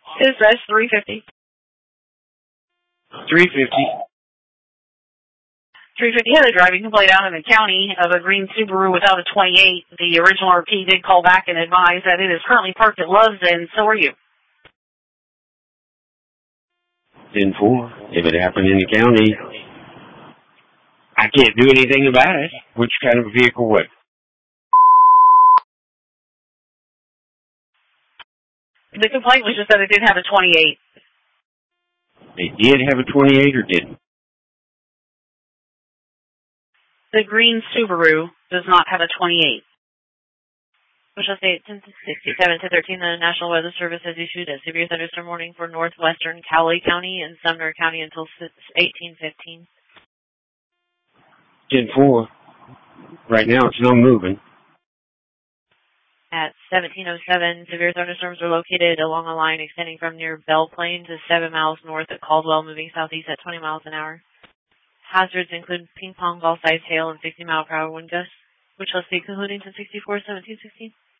It says 350. 350. 350 had a driving complaint out in the county of a green Subaru without a 28. The original RP did call back and advise that it is currently parked at Love's, and so are you. 10-4. If it happened in the county, I can't do anything about it. Which kind of vehicle was it? The complaint was just that it did have a 28. They did have a 28 or didn't? The green Subaru does not have a 28. Official state 1067 to 13, the National Weather Service has issued a severe thunderstorm warning for northwestern Cowley County and Sumner County until 1815. 10-4. Right now it's not moving. At 1707, severe thunderstorms are located along a line extending from near Belle Plain to 7 miles north at Caldwell, moving southeast at 20 miles an hour. Hazards include ping-pong ball-sized hail and 60-mile-per-hour wind gusts, which will speed concluding to 64, 17, 16.